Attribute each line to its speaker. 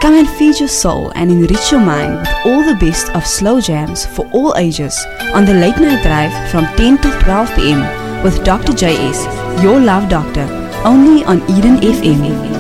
Speaker 1: Come and feed your soul and enrich your mind with all the best of slow jams for all ages on the Late Night Drive from 10 to 12 p.m. with Dr. JS, your love doctor, only on Eden FM.